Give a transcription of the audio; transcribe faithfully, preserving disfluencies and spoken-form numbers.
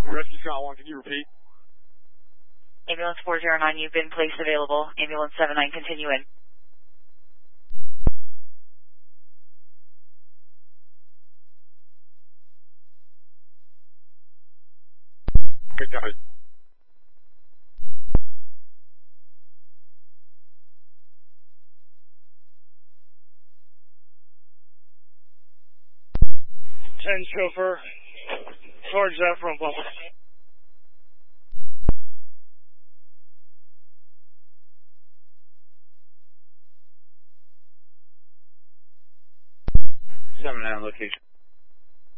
Rescue Scott one, can you repeat? Ambulance four zero nine, you've been placed available. Ambulance seven nine, continue in. Good guys. ten chauffeur, towards that front bumper. seven nine location.